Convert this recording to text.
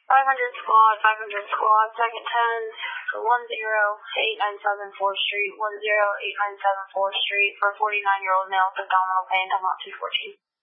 500 squad, second 10, 10-8974 Street, 10-8974 Street, for 49-year-old male with abdominal pain, I'm not 214.